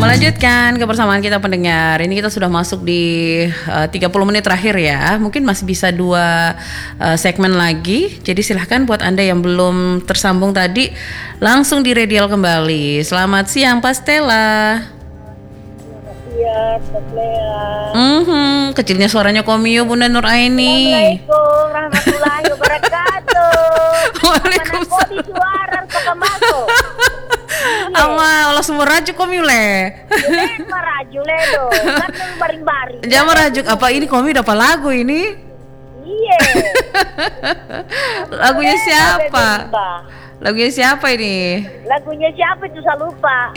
Melanjutkan kebersamaan kita pendengar. Ini kita sudah masuk di 30 menit terakhir ya. Mungkin masih bisa 2 segmen lagi. Jadi silahkan buat Anda yang belum tersambung tadi, langsung di redial kembali. Selamat siang Pastela. Iya, Pastela. Kecilnya suaranya Komio Bunda Nur Aini. Assalamualaikum warahmatullahi wabarakatuh. Waalaikumsalam. Mana suara Pakamako. Ama olah semua rajuk Komio le. Julen maraju ledo. Kan baring-baring. Jangan rajuk apa ini Komio dapat lagu ini? Iya. Lagunya siapa? Lagunya siapa ini? Lagunya siapa itu saya lupa.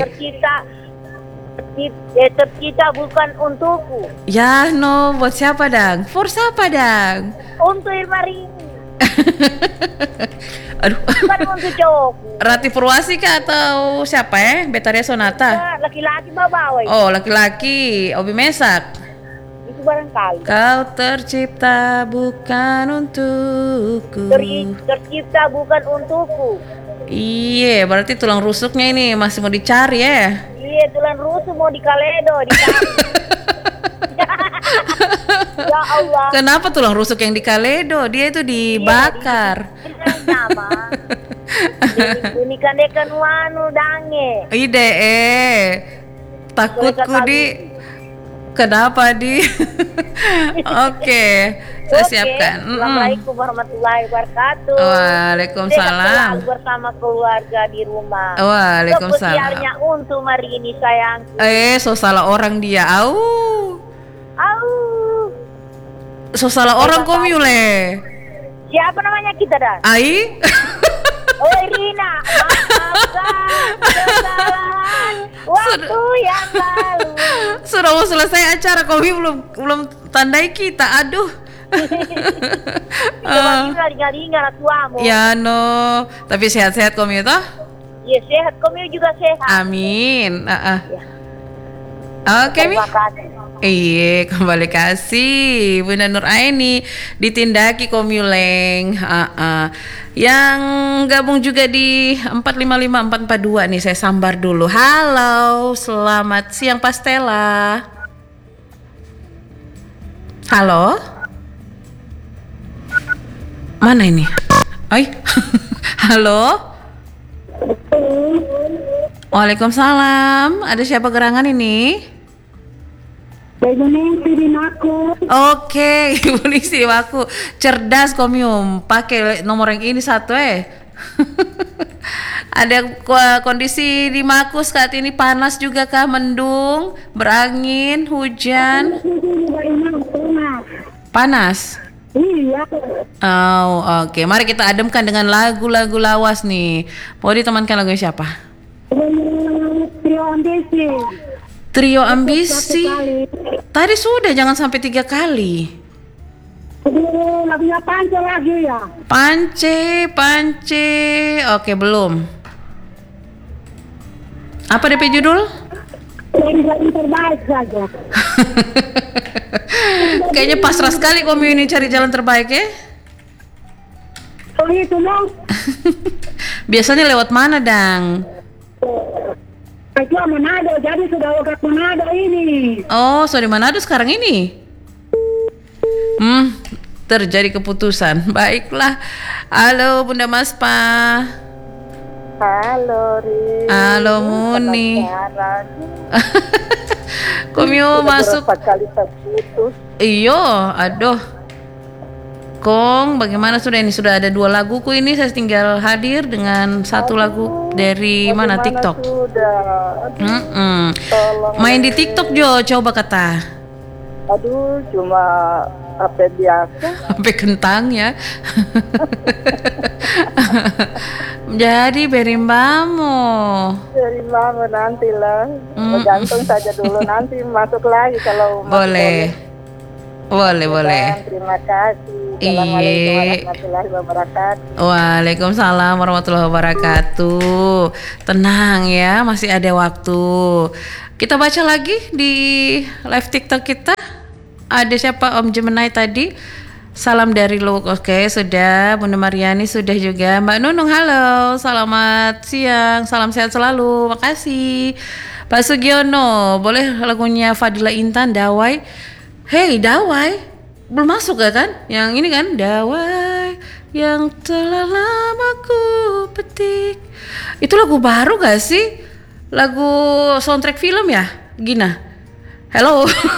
Tercipta bukan untukku. Ya no, buat siapa dang? For siapa dang? Untuk Ilmarini. Aduh. Bukan untuk cowokku. Rati Purwasi kah atau siapa ya? Betaria Sonata. Ya, laki-laki bawa. Oh laki-laki, Obi Mesak. Itu barangkali. Kau tercipta bukan untukku. Tercipta bukan untukku. Iya, berarti tulang rusuknya ini masih mau dicari ya? Iya, tulang rusuk mau dikaledo, dicari. Ya Allah. Kenapa tulang rusuk yang dikaledo? Dia itu dibakar. Sama. Unikan dekan wanu dange. Ide takutku di. Kenapa di? Oke, saya siapkan. Assalamualaikum warahmatullahi wabarakatuh. Waalaikumsalam. Sehat bersama keluarga di rumah. Waalaikumsalam. Spesialnya untuk hari ini sayang. So salah orang dia. So salah orang Komyule. Siapa namanya kita dah? Ai? Oh Irina. Maafkan kesalahan waktu yang lalu. Sudah mau selesai acara Komi belum tandai kita. Aduh. Tinggal tuamu. Ya no. Tapi sehat-sehat Komi toh? Ya sehat, Komi juga sehat. Amin. Ya. Oke Mi. Terima kasih. Iya, kembali kasih Bunda Nur Aini ditindaki Komuleng. Yang gabung juga di 455442 nih, saya sambar dulu. Halo, selamat siang Pastela. Halo. Mana ini? Oi. Halo. Waalaikumsalam. Ada siapa gerangan ini? Ibu Ningsi di Maku. Oke, Ibu Ningsi di Maku. Cerdas Komium, pakai nomor yang ini satu Ada kondisi di Maku saat ini panas juga kah? Mendung, berangin, hujan? Panas? Iya. Oh, oke. Mari kita ademkan dengan lagu-lagu lawas nih. Mau ditemankan lagunya siapa? Trio Ambisi. Trio Ambisi. Tadi sudah, jangan sampai 3 kali. Lagunya Pance lagi ya. Pance. Oke, belum. Apa DP judul? Yang terbaik saja. Kayaknya pasrah sekali Komi ini cari jalan terbaik ya. Oh itu dong. Biasanya lewat mana dang? Itu Manado, jadi sudah logat Manado ini. Oh, so di Manado sekarang ini? Terjadi keputusan. Baiklah. Halo Bunda Maspa. Halo Ri. Halo Muni. Komio masuk. Berapa kali terputus? Iyo, aduh. Kong, bagaimana sudah ini? Sudah ada 2 laguku ini, saya tinggal hadir dengan 1 lagu dari mana? TikTok. Main di TikTok Jo, coba kata. Aduh, cuma HP biasa. HP kentang ya. Jadi berimbamo. Berimbamo nantilah. Bergantung saja dulu, nanti masuk lagi kalau boleh. Boleh. Terima kasih. Assalamualaikum warahmatullahi wabarakatuh. Waalaikumsalam warahmatullahi wabarakatuh. Tenang ya, masih ada waktu. Kita baca lagi di live TikTok kita. Ada siapa Om Jemenai tadi? Salam dari Luwuk, oke sudah. Bunda Mariani sudah juga. Mbak Nunung halo, selamat siang, salam sehat selalu, makasih. Pak Sugiono, boleh lagunya Fadila Intan, Dawai. Hey Dawai, belum masuk ya kan? Yang ini kan, Dawai yang telah lama ku petik. Itu lagu baru gak sih? Lagu soundtrack film ya? Gina, hello.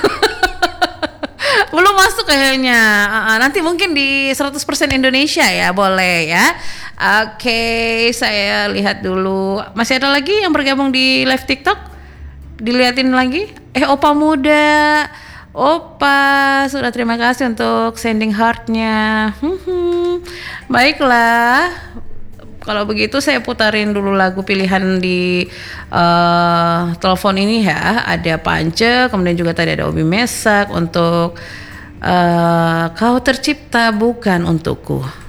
Belum masuk kayaknya. Nanti mungkin di 100% Indonesia ya, boleh ya. Oke, saya lihat dulu. Masih ada lagi yang bergabung di live TikTok? Dilihatin lagi. Opa muda. Opa, sudah terima kasih untuk sending heart-nya. Baiklah. Kalau begitu saya putarin dulu lagu pilihan di telepon ini ya. Ada Pance, kemudian juga tadi ada Obi Mesak untuk Kau Tercipta Bukan Untukku.